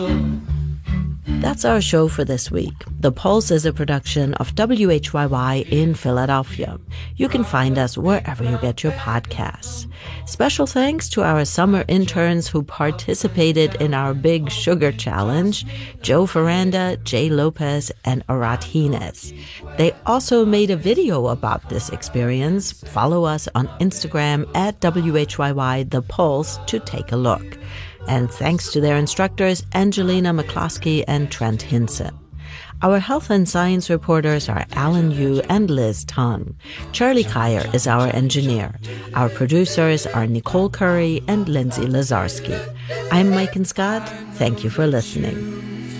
That's our show for this week. The Pulse is a production of WHYY in Philadelphia. You can find us wherever you get your podcasts. Special thanks to our summer interns who participated in our Big Sugar Challenge, Joe Ferranda, Jay Lopez, and Arat Hines. They also made a video about this experience. Follow us on Instagram at WHYY The Pulse to take a look. And thanks to their instructors, Angelina McCloskey and Trent Hinson. Our health and science reporters are Alan Yu and Liz Tong. Charlie Kyer is our engineer. Our producers are Nicole Curry and Lindsay Lazarski. I'm Mike and Scott. Thank you for listening.